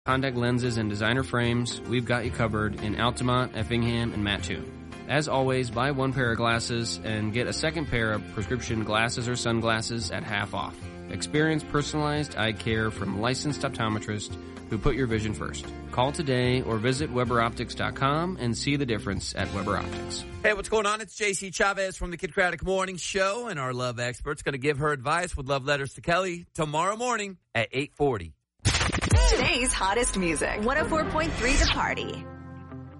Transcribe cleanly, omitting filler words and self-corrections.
Contact lenses and designer frames, we've got you covered in Altamont, Effingham, and Mattoon. As always, buy one pair of glasses and get a second pair of prescription glasses or sunglasses at half off. Experience personalized eye care from licensed optometrists who put your vision first. Call today or visit WeberOptics.com and see the difference at Weber Optics. Hey, what's going on? It's JC Chavez from the Kid Craddock Morning Show, and our love expert's going to give her advice with love letters to Kelly tomorrow morning at 8:40. Today's hottest music. 104.3 The Party.